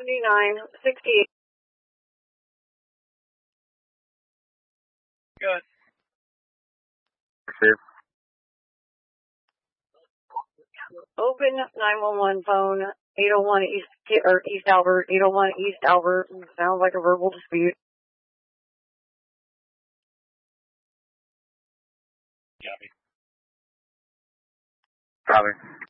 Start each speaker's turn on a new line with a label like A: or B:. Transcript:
A: 7968.
B: Good.
C: Receive.
A: Open 911 phone 801 East Albert, 801 East Albert. Sounds like a verbal dispute.
B: Copy.
C: Copy.